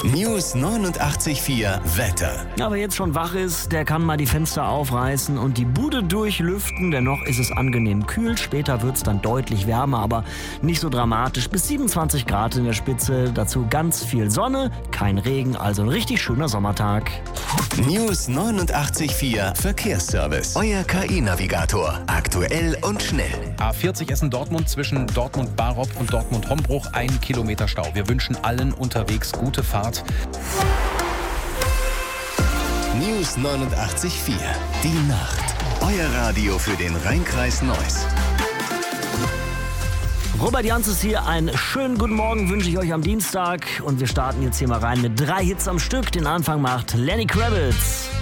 News 89.4 Wetter. Aber jetzt schon wach ist, der kann mal die Fenster aufreißen und die Bude durchlüften, denn noch ist es angenehm kühl. Später wird es dann deutlich wärmer, aber nicht so dramatisch. Bis 27 Grad in der Spitze, dazu ganz viel Sonne, kein Regen, also ein richtig schöner Sommertag. News 89.4 Verkehrsservice. Euer KI-Navigator. Aktuell und schnell. A40 Essen-Dortmund zwischen Dortmund-Barock und Dortmund-Hombruch 1 Kilometer Stau. Wir wünschen allen unterwegs gute Fahrt. News 89.4 Die Nacht. Euer Radio für den Rhein-Kreis Neuss. Robert Janzes hier, einen schönen guten Morgen wünsche ich euch am Dienstag und wir starten jetzt hier mal rein mit 3 Hits am Stück. Den Anfang macht Lenny Kravitz.